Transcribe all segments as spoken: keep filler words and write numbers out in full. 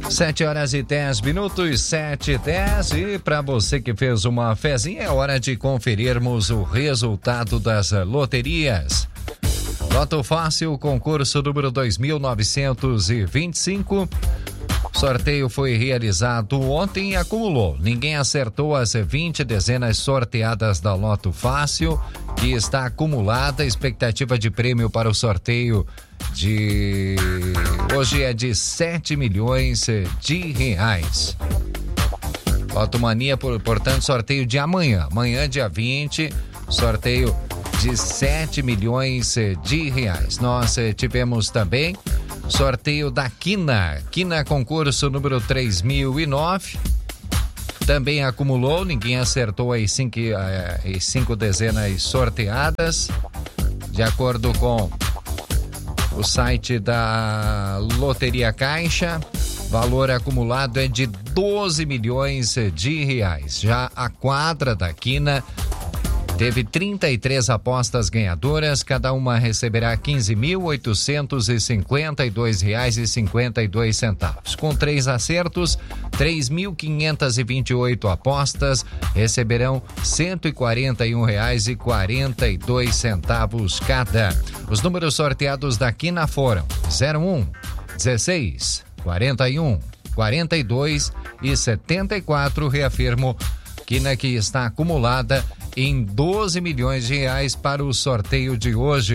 Sete horas e dez minutos, sete e dez, e para você que fez uma fezinha, é hora de conferirmos o resultado das loterias. Loto Fácil, concurso número dois mil novecentos e vinte e cinco. Sorteio foi realizado ontem e acumulou. Ninguém acertou as vinte dezenas sorteadas da Loto Fácil, que está acumulada. Expectativa de prêmio para o sorteio de hoje é de sete milhões de reais. Loto Mania, portanto, sorteio de amanhã. Amanhã, dia vinte, sorteio de sete milhões de reais. Nós tivemos também sorteio da Quina. Quina, concurso número três mil e nove. Também acumulou, ninguém acertou as cinco, as cinco dezenas sorteadas. De acordo com o site da Loteria Caixa, valor acumulado é de doze milhões de reais. Já a quadra da Quina teve trinta e três apostas ganhadoras, cada uma receberá quinze mil oitocentos e cinquenta e dois reais e cinquenta e dois centavos. Com três acertos, três mil quinhentas e vinte e oito apostas receberão cento e quarenta e um reais e quarenta e dois centavos cada. Os números sorteados da Quina foram zero um, dezesseis, quarenta e um, quarenta e dois e setenta e quatro. Reafirmo, Quina que está acumulada em doze milhões de reais para o sorteio de hoje.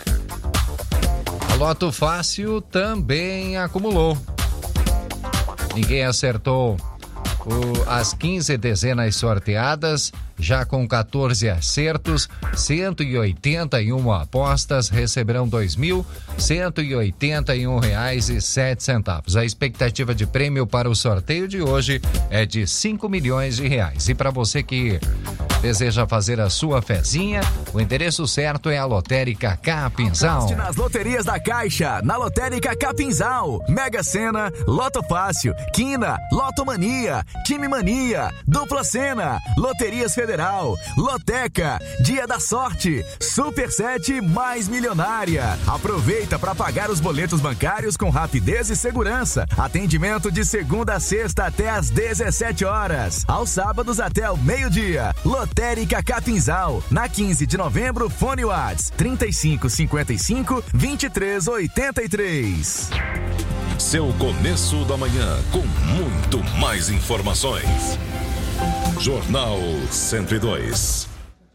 A Loto Fácil também acumulou. Ninguém acertou o, as quinze dezenas sorteadas, já com quatorze acertos, cento e oitenta e uma apostas receberão dois mil cento e oitenta e um reais e sete centavos. A expectativa de prêmio para o sorteio de hoje é de cinco milhões de reais. E para você que deseja fazer a sua fezinha, o endereço certo é a Lotérica Capinzal. Aposte nas loterias da Caixa, na Lotérica Capinzal. Mega Sena, Loto Fácil, Quina, Loto Mania, Time Mania, Dupla Sena, Loterias Federal, Loteca, Dia da Sorte, Super sete mais Milionária. Aproveita para pagar os boletos bancários com rapidez e segurança. Atendimento de segunda a sexta até às dezessete horas. Aos sábados até o meio-dia. Lotérica Capinzal, na quinze de novembro, fone Whats trinta e cinco, cinquenta e cinco, vinte e três, oitenta e três. Seu começo da manhã com muito mais informações. Jornal cento e dois.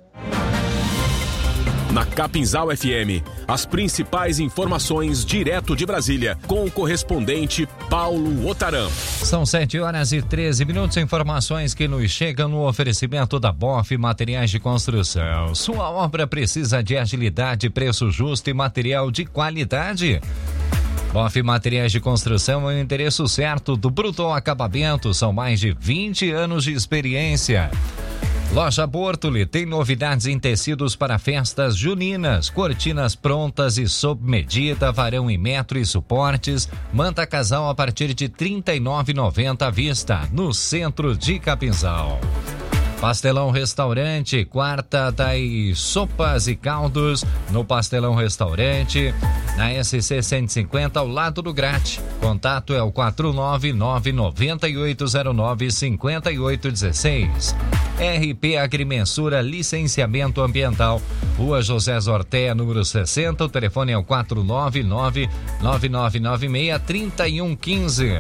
Na Capinzal F M, as principais informações direto de Brasília, com o correspondente Paulo Otaram. São sete horas e treze minutos, informações que nos chegam no oferecimento da B O F Materiais de Construção. Sua obra precisa de agilidade, preço justo e material de qualidade. B O F Materiais de Construção é o endereço certo do bruto ao acabamento, são mais de vinte anos de experiência. Loja Bortoli tem novidades em tecidos para festas juninas, cortinas prontas e sob medida, varão em metro e suportes, manta casal a partir de trinta e nove reais e noventa centavos à vista, no centro de Capinzal. Pastelão Restaurante, quarta das sopas e caldos, no Pastelão Restaurante, na S C cento e cinquenta, ao lado do Grate. Contato é o quatro nove nove, nove oito zero nove, cinco oito um seis. R P Agrimensura, licenciamento ambiental, Rua José Zortea, número sessenta, o telefone é o quatro nove nove, nove nove nove seis, três um um cinco.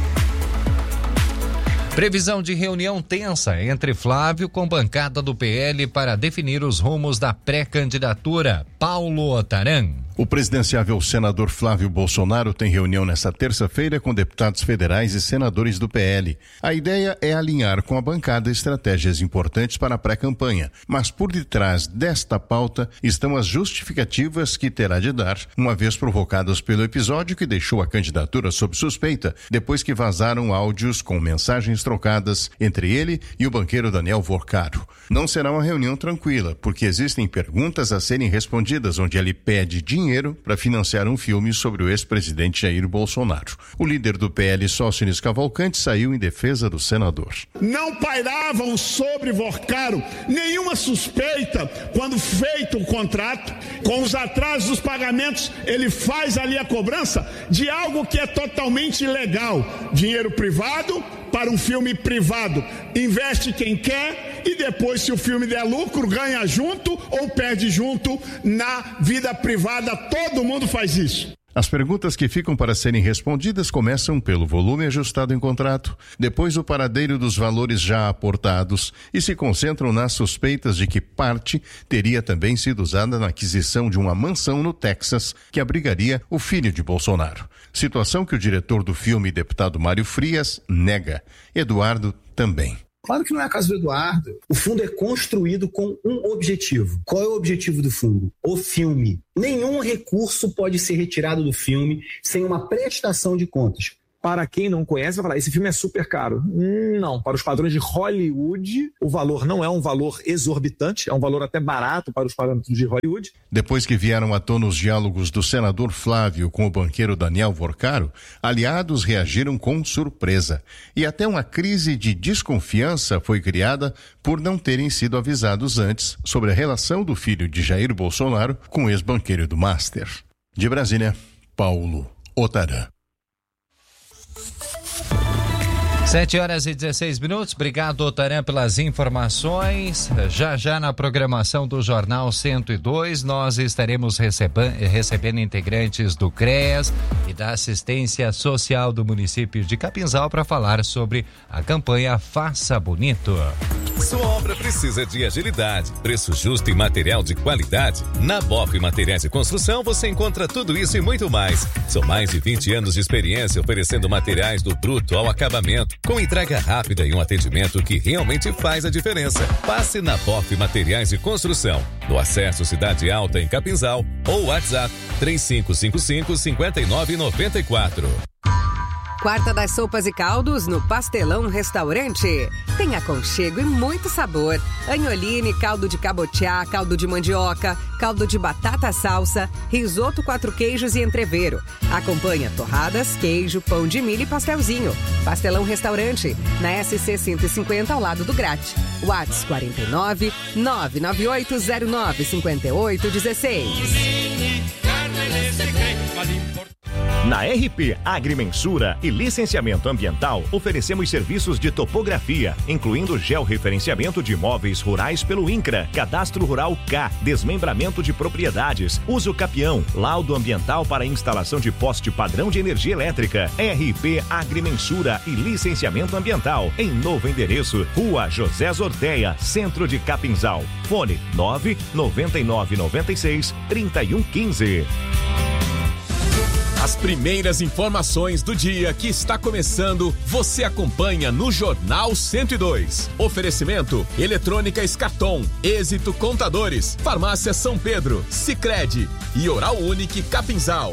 Previsão de reunião tensa entre Flávio com bancada do P L para definir os rumos da pré-candidatura. Paulo Otaram. O presidenciável senador Flávio Bolsonaro tem reunião nesta terça-feira com deputados federais e senadores do P L. A ideia é alinhar com a bancada estratégias importantes para a pré-campanha, mas por detrás desta pauta estão as justificativas que terá de dar, uma vez provocadas pelo episódio que deixou a candidatura sob suspeita, depois que vazaram áudios com mensagens trocadas entre ele e o banqueiro Daniel Vorcaro. Não será uma reunião tranquila, porque existem perguntas a serem respondidas onde ele pede dinheiro dinheiro para financiar um filme sobre o ex-presidente Jair Bolsonaro. O líder do P L, Sóstenes Cavalcante, saiu em defesa do senador. Não pairavam sobre Vorcaro nenhuma suspeita quando feito o contrato, com os atrasos dos pagamentos, ele faz ali a cobrança de algo que é totalmente ilegal. Dinheiro privado para um filme privado. Investe quem quer e depois, se o filme der lucro, ganha junto ou perde junto na vida privada. Todo mundo faz isso. As perguntas que ficam para serem respondidas começam pelo volume ajustado em contrato, depois o paradeiro dos valores já aportados e se concentram nas suspeitas de que parte teria também sido usada na aquisição de uma mansão no Texas que abrigaria o filho de Bolsonaro. Situação que o diretor do filme, deputado Mário Frias, nega. Eduardo também. Claro que não é a casa do Eduardo. O fundo é construído com um objetivo. Qual é o objetivo do fundo? O filme. Nenhum recurso pode ser retirado do filme sem uma prestação de contas. Para quem não conhece, vai falar, esse filme é super caro. Não, para os padrões de Hollywood, o valor não é um valor exorbitante, é um valor até barato para os parâmetros de Hollywood. Depois que vieram à tona os diálogos do senador Flávio com o banqueiro Daniel Vorcaro, aliados reagiram com surpresa. E até uma crise de desconfiança foi criada por não terem sido avisados antes sobre a relação do filho de Jair Bolsonaro com o ex-banqueiro do Master. De Brasília, Paulo Otarã. sete horas e dezesseis minutos. Obrigado, Otarã, pelas informações. Já já na programação do Jornal cento e dois, nós estaremos receba- recebendo integrantes do CREAS e da Assistência Social do município de Capinzal para falar sobre a campanha Faça Bonito. Sua obra precisa de agilidade, preço justo e material de qualidade? Na Boff Materiais de Construção você encontra tudo isso e muito mais. São mais de vinte anos de experiência oferecendo materiais do bruto ao acabamento, com entrega rápida e um atendimento que realmente faz a diferença. Passe na Boff Materiais de Construção, no Acesso Cidade Alta em Capinzal, ou WhatsApp três cinco cinco cinco, cinco nove nove quatro. Quarta das Sopas e Caldos no Pastelão Restaurante. Tem aconchego e muito sabor. Anholine, caldo de cabotiá, caldo de mandioca, caldo de batata salsa, risoto quatro queijos e entrevero. Acompanha torradas, queijo, pão de milho e pastelzinho. Pastelão Restaurante, na S C cento e cinquenta ao lado do Grate. WhatsApp quarenta e nove, nove nove oito zero nove, cinco oito um seis. Na R P Agrimensura e Licenciamento Ambiental, oferecemos serviços de topografia, incluindo georreferenciamento de imóveis rurais pelo INCRA, Cadastro Rural K, desmembramento de propriedades, uso capião, laudo ambiental para instalação de poste padrão de energia elétrica. R P Agrimensura e Licenciamento Ambiental, em novo endereço, Rua José Zorteia, Centro de Capinzal. Fone nove nove nove nove seis, três um um cinco. As primeiras informações do dia que está começando, você acompanha no Jornal cento e dois. Oferecimento: Eletrônica Escarton, Êxito Contadores, Farmácia São Pedro, Sicredi e Oral Unique Capinzal.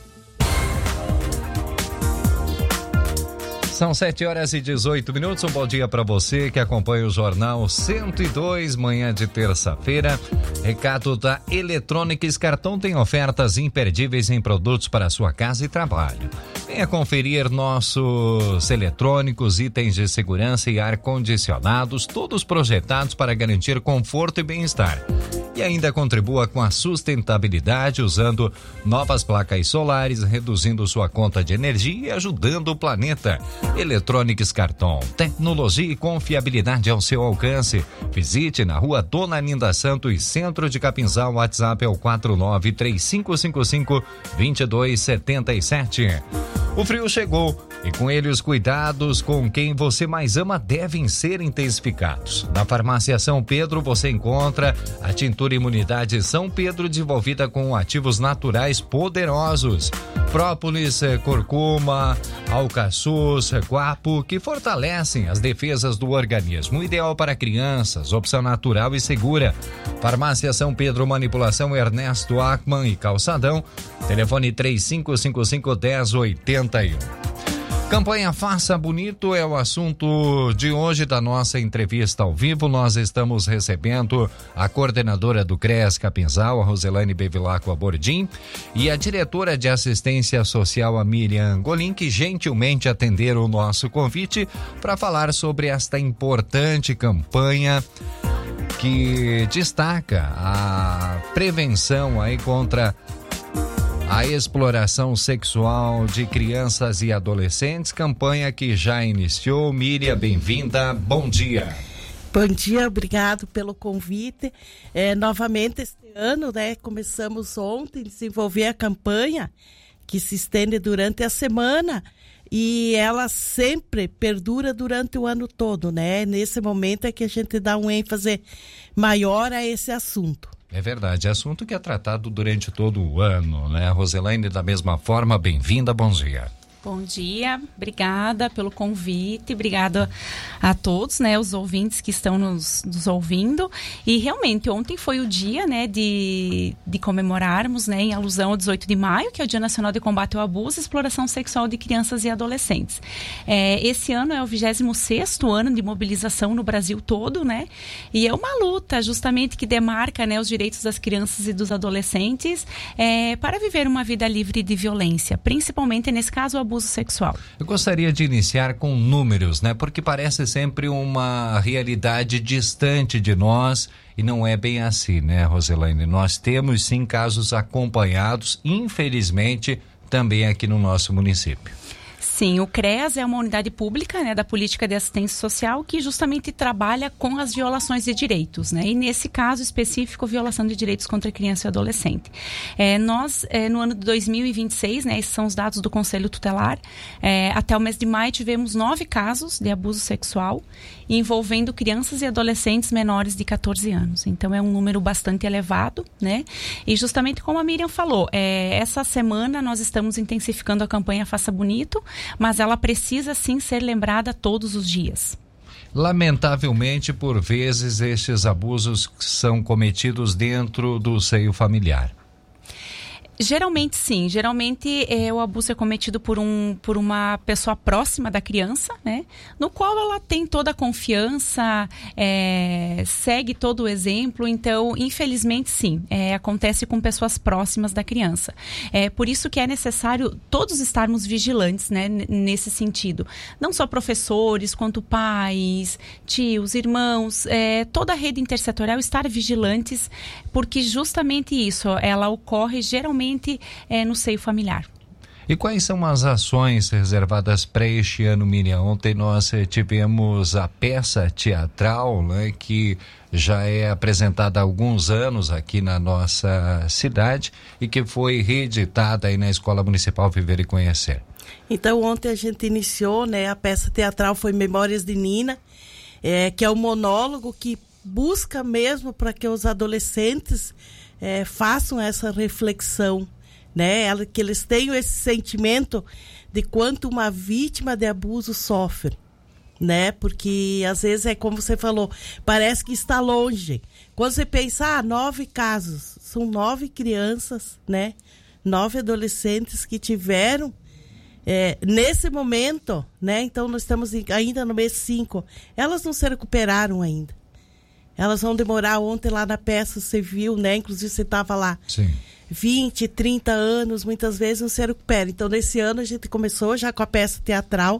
São sete horas e dezoito minutos. Um bom dia para você que acompanha o Jornal cento e dois, manhã de terça-feira. Recado da Eletrônica Escarton: tem ofertas imperdíveis em produtos para sua casa e trabalho. Venha conferir nossos eletrônicos, itens de segurança e ar-condicionados, todos projetados para garantir conforto e bem-estar. E ainda contribua com a sustentabilidade usando novas placas solares, reduzindo sua conta de energia e ajudando o planeta. Eletrônica Escarton, tecnologia e confiabilidade ao seu alcance. Visite na Rua Dona Linda Santos, Centro de Capinzal. WhatsApp é o quatro nove três cinco cinco cinco, dois dois sete sete. O frio chegou e com ele os cuidados com quem você mais ama devem ser intensificados. Na Farmácia São Pedro você encontra a tintura Imunidade São Pedro, desenvolvida com ativos naturais poderosos. Própolis, curcuma, alcaçuz, guapo, que fortalecem as defesas do organismo. Ideal para crianças, opção natural e segura. Farmácia São Pedro, Manipulação Ernesto Ackmann e Calçadão. Telefone três cinco cinco cinco, um zero oito um. Campanha Faça Bonito é o assunto de hoje da nossa entrevista ao vivo. Nós estamos recebendo a coordenadora do CREAS Capinzal, a Roselane Bevilacqua Bordim, e a diretora de assistência social, a Miriam Golim, que gentilmente atenderam o nosso convite para falar sobre esta importante campanha que destaca a prevenção aí contra a exploração sexual de crianças e adolescentes, campanha que já iniciou. Miriam, bem-vinda, bom dia. Bom dia, obrigado pelo convite. É, novamente este ano, né, começamos ontem a desenvolver a campanha que se estende durante a semana e ela sempre perdura durante o ano todo, né? Nesse momento é que a gente dá um ênfase maior a esse assunto. É verdade, é assunto que é tratado durante todo o ano, né? Roselane, da mesma forma, bem-vinda, bom dia. Bom dia, obrigada pelo convite, obrigada a todos, né, os ouvintes que estão nos, nos ouvindo. E realmente ontem foi o dia, né, de, de comemorarmos, né, em alusão ao dezoito de maio, que é o Dia Nacional de Combate ao Abuso e Exploração Sexual de Crianças e Adolescentes. É, esse ano é o vigésimo sexto ano de mobilização no Brasil todo, né, e é uma luta justamente que demarca, né, os direitos das crianças e dos adolescentes é, para viver uma vida livre de violência, principalmente nesse caso o abuso sexual. Eu gostaria de iniciar com números, né? Porque parece sempre uma realidade distante de nós e não é bem assim, né, Roselane? Nós temos sim casos acompanhados, infelizmente, também aqui no nosso município. Sim, o CREAS é uma unidade pública, né, da Política de Assistência Social que justamente trabalha com as violações de direitos, né? E nesse caso específico, violação de direitos contra criança e adolescente. É, nós, é, no ano de dois mil e vinte e seis, né, esses são os dados do Conselho Tutelar, é, até o mês de maio tivemos nove casos de abuso sexual envolvendo crianças e adolescentes menores de catorze anos. Então é um número bastante elevado, né? E justamente como a Miriam falou, é, essa semana nós estamos intensificando a campanha Faça Bonito, mas ela precisa sim ser lembrada todos os dias. Lamentavelmente, por vezes, estes abusos são cometidos dentro do seio familiar. Geralmente sim, geralmente é, o abuso é cometido por, um, por uma pessoa próxima da criança, né? No qual ela tem toda a confiança, é, segue todo o exemplo, então infelizmente sim, é, acontece com pessoas próximas da criança. É por isso que é necessário todos estarmos vigilantes, né, nesse sentido. Não só professores, quanto pais, tios, irmãos, é, toda a rede intersetorial estar vigilantes, porque justamente isso, ela ocorre geralmente É, no seio familiar. E quais são as ações reservadas para este ano, Miriam? Ontem nós eh, tivemos a peça teatral, né, que já é apresentada há alguns anos aqui na nossa cidade e que foi reeditada aí na Escola Municipal Viver e Conhecer. Então ontem a gente iniciou, né, a peça teatral foi Memórias de Nina, é, que é um monólogo que busca mesmo para que os adolescentes É, façam essa reflexão, né? Que eles tenham esse sentimento de quanto uma vítima de abuso sofre, né? Porque às vezes é como você falou, parece que está longe. Quando você pensa, ah, nove casos, são nove crianças, né? Nove adolescentes que tiveram é, nesse momento, né? Então nós estamos ainda no mês cinco, elas não se recuperaram ainda. Elas vão demorar, ontem lá na peça você viu, né? Inclusive você estava lá. Sim. vinte, trinta anos, muitas vezes não se recupera. Então, nesse ano a gente começou já com a peça teatral,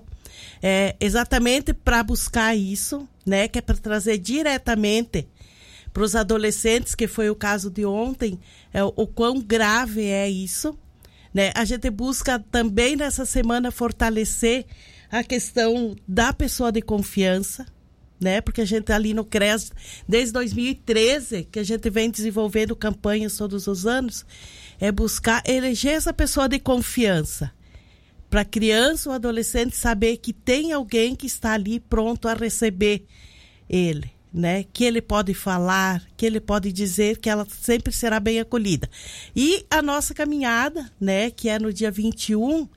é, exatamente para buscar isso, né? Que é para trazer diretamente para os adolescentes, que foi o caso de ontem, é, o, o quão grave é isso, né? A gente busca também nessa semana fortalecer a questão da pessoa de confiança, né? Porque a gente ali no CREAS, desde dois mil e treze, que a gente vem desenvolvendo campanhas todos os anos, é buscar eleger essa pessoa de confiança, para a criança ou adolescente saber que tem alguém que está ali pronto a receber ele, né? Que ele pode falar, que ele pode dizer que ela sempre será bem acolhida. E a nossa caminhada, né? Que é no dia vinte e um,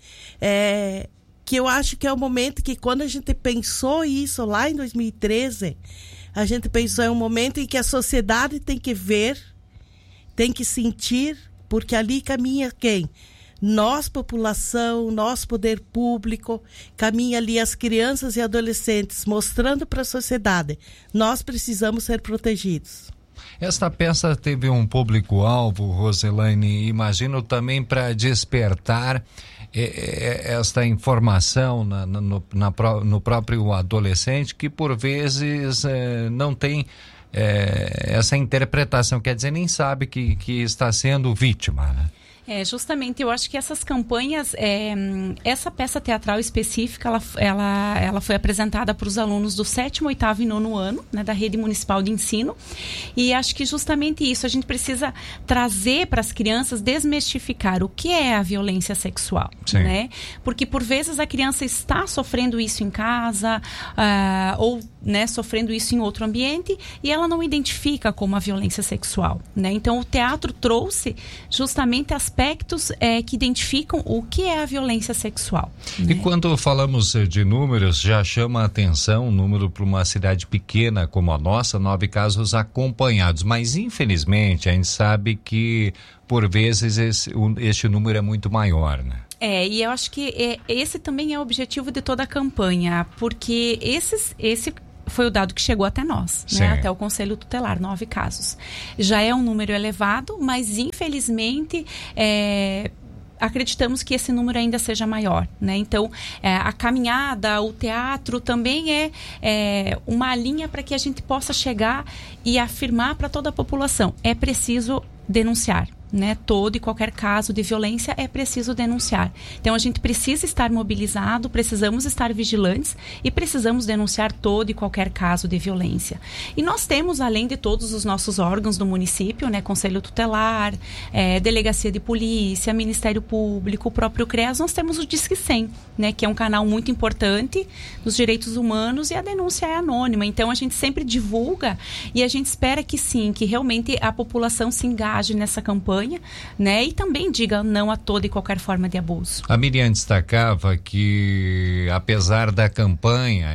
é... que eu acho que é o momento que, quando a gente pensou isso lá em dois mil e treze, a gente pensou é um momento em que a sociedade tem que ver, tem que sentir, porque ali caminha quem? nós, população, nós, poder público, caminha ali as crianças e adolescentes, mostrando para a sociedade, nós precisamos ser protegidos. Esta peça teve um público-alvo, Roselaine, imagino também para despertar eh, esta informação na, no, na, no próprio adolescente, que por vezes eh, não tem eh, essa interpretação, quer dizer, nem sabe que, que está sendo vítima, né? É, justamente, eu acho que essas campanhas, é, essa peça teatral específica, ela, ela, ela foi apresentada para os alunos do sétimo, oitavo e nono ano, né, da Rede Municipal de Ensino, e acho que justamente isso, a gente precisa trazer para as crianças, desmistificar o que é a violência sexual, né? Porque por vezes a criança está sofrendo isso em casa, uh, ou né, sofrendo isso em outro ambiente, e ela não identifica como a violência sexual, né? Então o teatro trouxe justamente as aspectos é, que identificam o que é a violência sexual. E né? Quando falamos de números, já chama a atenção o número para uma cidade pequena como a nossa, nove casos acompanhados, mas infelizmente a gente sabe que por vezes esse, este número é muito maior, né? É, e eu acho que é, esse também é o objetivo de toda a campanha, porque esses, esse foi o dado que chegou até nós, né? Até o Conselho Tutelar, nove casos. Já é um número elevado, mas infelizmente é, acreditamos que esse número ainda seja maior, né? Então, é, a caminhada, o teatro também é, é uma linha para que a gente possa chegar e afirmar para toda a população, é preciso denunciar. Né, todo e qualquer caso de violência é preciso denunciar. Então a gente precisa estar mobilizado, precisamos estar vigilantes e precisamos denunciar todo e qualquer caso de violência. E nós temos, além de todos os nossos órgãos do município, né, Conselho Tutelar, é, Delegacia de Polícia, Ministério Público, o próprio CREAS, nós temos o Disque cem, né, que é um canal muito importante dos direitos humanos, e a denúncia é anônima. Então a gente sempre divulga e a gente espera que sim, que realmente a população se engaje nessa campanha, né? E também diga não a toda e qualquer forma de abuso. A Miriam destacava que, apesar da campanha,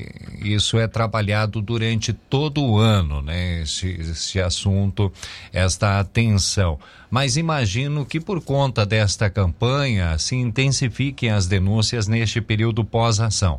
isso é trabalhado durante todo o ano, né? Esse, esse assunto, esta atenção. Mas imagino que por conta desta campanha se intensifiquem as denúncias neste período pós-ação.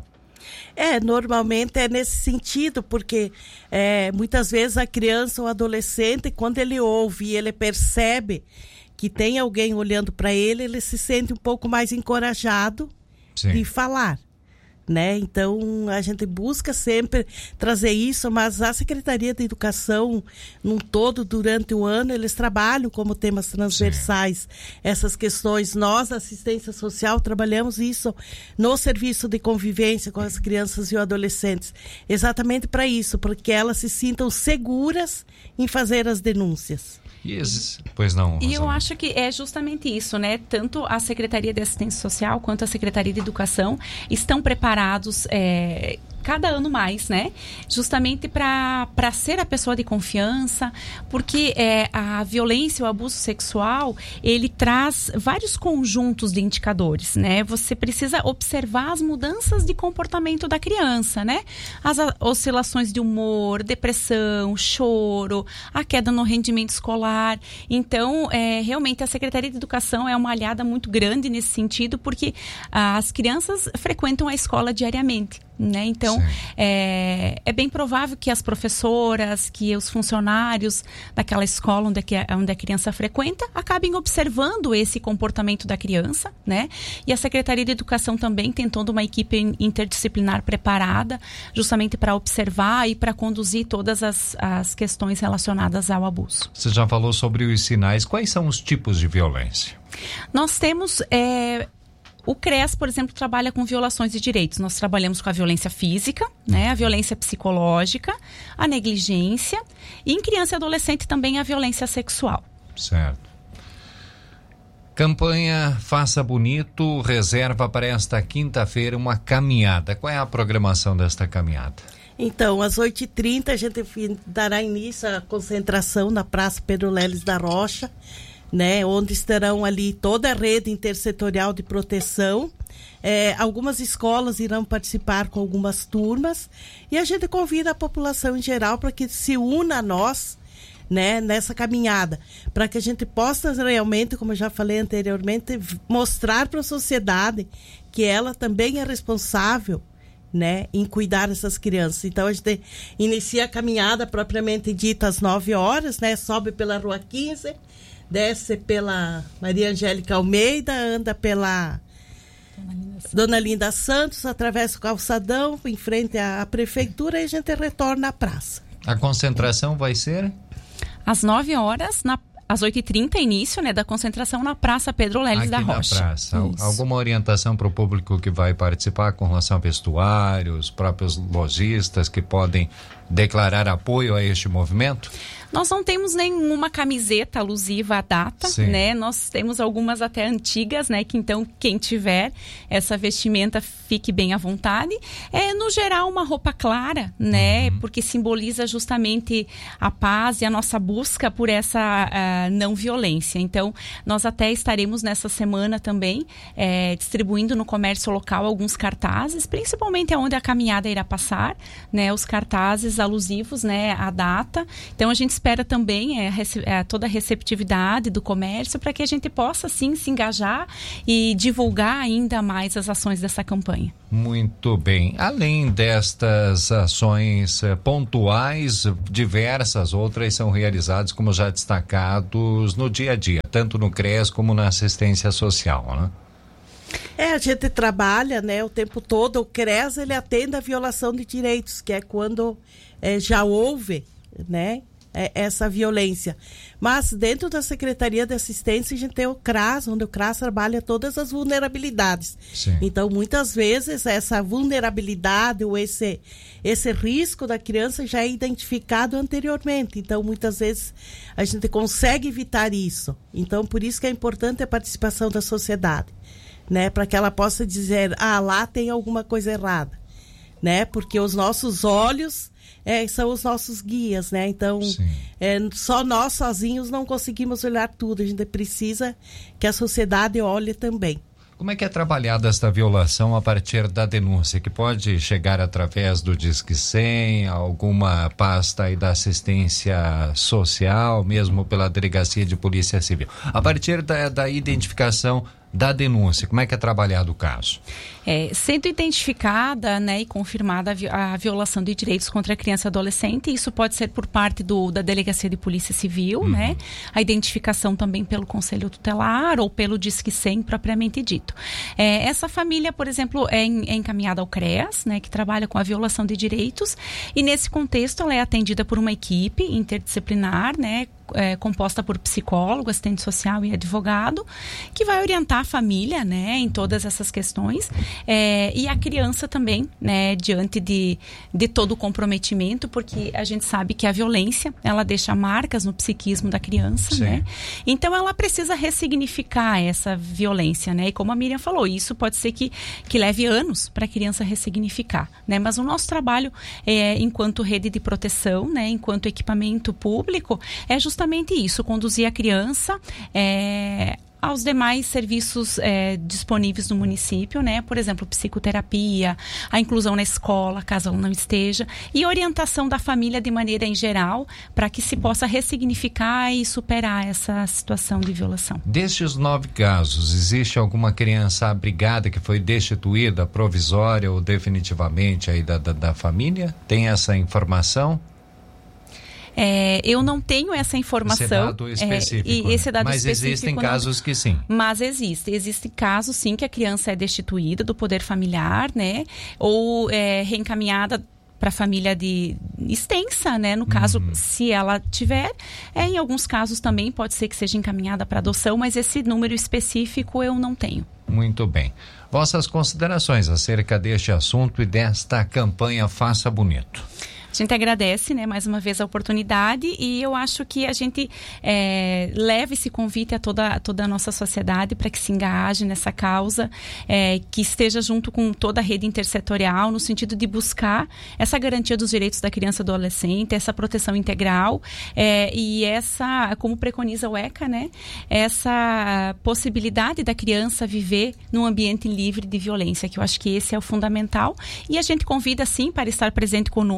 É, normalmente é nesse sentido, porque é, muitas vezes a criança ou adolescente, quando ele ouve e ele percebe que tem alguém olhando para ele, ele se sente um pouco mais encorajado Sim. de falar, né? Então a gente busca sempre trazer isso, mas a Secretaria de Educação num todo, durante o ano, eles trabalham como temas transversais Sim. essas questões. Nós, assistência social, trabalhamos isso no serviço de convivência com as crianças e os adolescentes, exatamente para isso, porque elas se sintam seguras em fazer as denúncias. Yes. Pois não, Rosana. E eu acho que é justamente isso, né? Tanto a Secretaria de Assistência Social quanto a Secretaria de Educação estão preparados é, cada ano mais, né? Justamente para para ser a pessoa de confiança, porque é, a violência, o abuso sexual, ele traz vários conjuntos de indicadores, né? Você precisa observar as mudanças de comportamento da criança, né? As oscilações de humor, depressão, choro, a queda no rendimento escolar. Então, é, realmente a Secretaria de Educação é uma aliada muito grande nesse sentido, porque ah, as crianças frequentam a escola diariamente, né? Então, é, é bem provável que as professoras, que os funcionários daquela escola onde a, onde a criança frequenta acabem observando esse comportamento da criança, né? E a Secretaria de Educação também tem toda uma equipe interdisciplinar preparada justamente para observar e para conduzir todas as, as questões relacionadas ao abuso. Você já falou sobre os sinais. Quais são os tipos de violência? Nós temos... É, O CREAS, por exemplo, trabalha com violações de direitos. Nós trabalhamos com a violência física, né, a violência psicológica, a negligência e em criança e adolescente também a violência sexual. Certo. Campanha Faça Bonito reserva para esta quinta-feira uma caminhada. Qual é a programação desta caminhada? Então, às oito e trinta a gente dará início à concentração na Praça Pedro Leles da Rocha, né, onde estarão ali toda a rede intersetorial de proteção. É, algumas escolas irão participar com algumas turmas e a gente convida a população em geral para que se una a nós né, nessa caminhada, para que a gente possa realmente, como eu já falei anteriormente, mostrar para a sociedade que ela também é responsável, né, em cuidar dessas crianças. Então a gente inicia a caminhada propriamente dita às nove horas, né, sobe pela Rua quinze, desce pela Maria Angélica Almeida, anda pela Dona Linda Santos, Dona Linda Santos, atravessa o calçadão em frente à prefeitura e a gente retorna à praça. A concentração vai ser? Às nove horas, na, às oito e trinta, início, né, da concentração na Praça Pedro Leles da Rocha. Na praça. Isso. Alguma orientação para o público que vai participar com relação ao vestuário, os próprios lojistas que podem declarar apoio a este movimento? Nós não temos nenhuma camiseta alusiva à data, Sim. né? Nós temos algumas até antigas, né? Que então quem tiver essa vestimenta fique bem à vontade. É, no geral, uma roupa clara, né? Uhum. Porque simboliza justamente a paz e a nossa busca por essa uh, não violência. Então, nós até estaremos nessa semana também é, distribuindo no comércio local alguns cartazes, principalmente onde a caminhada irá passar, né? Os cartazes alusivos, né? À data. Então, a gente espera também é, é, toda a receptividade do comércio para que a gente possa, sim, se engajar e divulgar ainda mais as ações dessa campanha. Muito bem. Além destas ações eh, pontuais, diversas outras são realizadas, como já destacados, no dia a dia, tanto no C R E S como na assistência social, né? É, a gente trabalha, né, o tempo todo. O C R E S, ele atende a violação de direitos, que é quando é, já houve, né, essa violência. Mas dentro da Secretaria de Assistência a gente tem o C R A S, onde o C R A S trabalha todas as vulnerabilidades. Sim. Então muitas vezes essa vulnerabilidade ou esse, esse risco da criança já é identificado anteriormente. Então muitas vezes a gente consegue evitar isso. Então por isso que é importante a participação da sociedade, né? Para que ela possa dizer, ah, lá tem alguma coisa errada, né? Porque os nossos olhos É, são os nossos guias, né? Então, é, só nós sozinhos não conseguimos olhar tudo. A gente precisa que a sociedade olhe também. Como é que é trabalhada esta violação a partir da denúncia, que pode chegar através do Disque cem, alguma pasta aí da assistência social, mesmo pela Delegacia de Polícia Civil? A partir da, da identificação da denúncia, como é que é trabalhado o caso? É, sendo identificada, né, e confirmada a, vi- a violação de direitos contra a criança e adolescente, isso pode ser por parte do, da Delegacia de Polícia Civil, uhum. né, a identificação também pelo Conselho Tutelar ou pelo Disque cem propriamente dito. É, essa família, por exemplo, é, em, é encaminhada ao C R E S, né, que trabalha com a violação de direitos, e nesse contexto ela é atendida por uma equipe interdisciplinar, né, É, composta por psicólogo, assistente social e advogado, que vai orientar a família, né, em todas essas questões, é, e a criança também, né, diante de, de todo o comprometimento, porque a gente sabe que a violência, ela deixa marcas no psiquismo da criança, Sim. né, então ela precisa ressignificar essa violência, né, e como a Miriam falou, isso pode ser que, que leve anos para a criança ressignificar, né, mas o nosso trabalho, é, enquanto rede de proteção, né, enquanto equipamento público, é justamente Justamente isso, conduzir a criança é, aos demais serviços é, disponíveis no município, né? Por exemplo, psicoterapia, a inclusão na escola, caso ela não esteja, e orientação da família de maneira em geral, para que se possa ressignificar e superar essa situação de violação. Destes nove casos, existe alguma criança abrigada que foi destituída provisória ou definitivamente aí da, da, da família? Tem essa informação? É, eu não tenho essa informação. Esse dado específico. É, e esse dado mas específico existem não, casos que sim. Mas existe. Existem casos, sim, que a criança é destituída do poder familiar, né? Ou é, reencaminhada para a família de extensa, né? No caso, uhum. se ela tiver, é, em alguns casos também pode ser que seja encaminhada para adoção, mas esse número específico eu não tenho. Muito bem. Vossas considerações acerca deste assunto e desta campanha Faça Bonito. A gente agradece, né, mais uma vez a oportunidade, e eu acho que a gente é, leva esse convite a toda, a toda a nossa sociedade para que se engaje nessa causa, é, que esteja junto com toda a rede intersetorial no sentido de buscar essa garantia dos direitos da criança e do adolescente, essa proteção integral, é, e essa, como preconiza o ECA, né, essa possibilidade da criança viver num ambiente livre de violência, que eu acho que esse é o fundamental, e a gente convida sim para estar presente conosco na caminhada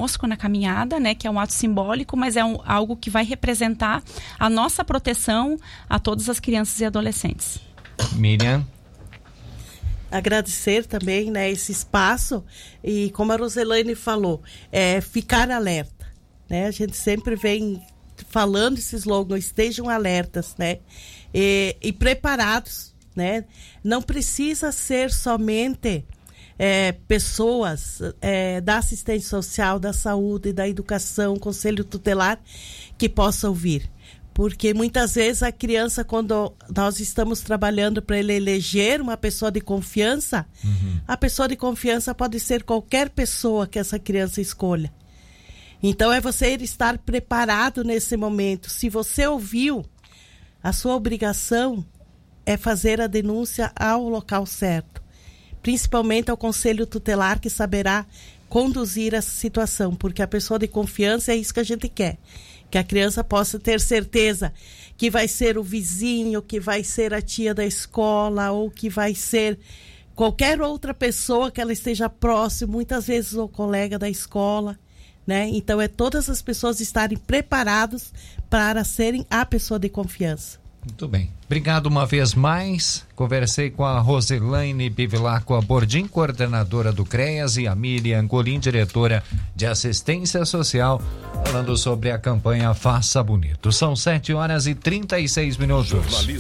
caminhada, né, que é um ato simbólico, mas é um, algo que vai representar a nossa proteção a todas as crianças e adolescentes. Miriam? Agradecer também, né, esse espaço e, como a Roselaine falou, é, ficar alerta, né? A gente sempre vem falando esse slogan, estejam alertas, né? E, e preparados, né? Não precisa ser somente é, pessoas é, da assistência social, da saúde, da educação, conselho tutelar que possam ouvir. Porque muitas vezes a criança, quando nós estamos trabalhando para ele eleger uma pessoa de confiança, uhum. a pessoa de confiança pode ser qualquer pessoa que essa criança escolha. Então é você estar preparado nesse momento. Se você ouviu, a sua obrigação é fazer a denúncia ao local certo. Principalmente ao conselho tutelar, que saberá conduzir essa situação. Porque a pessoa de confiança é isso que a gente quer. Que a criança possa ter certeza que vai ser o vizinho, que vai ser a tia da escola, ou que vai ser qualquer outra pessoa que ela esteja próximo, muitas vezes o colega da escola, né? Então é todas as pessoas estarem preparadas para serem a pessoa de confiança. Muito bem. Obrigado uma vez mais. Conversei com a Roselaine Bivilacqua Bordim, coordenadora do CREAS, e a Miriam Golim, diretora de assistência social, falando sobre a campanha Faça Bonito. São sete horas e trinta e seis minutos.